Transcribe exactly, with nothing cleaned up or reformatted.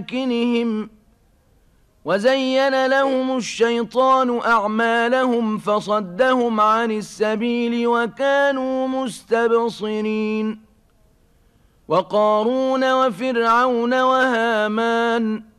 مساكنهم وزين لهم الشيطان أعمالهم فصدهم عن السبيل وكانوا مستبصرين وقارون وفرعون وهامان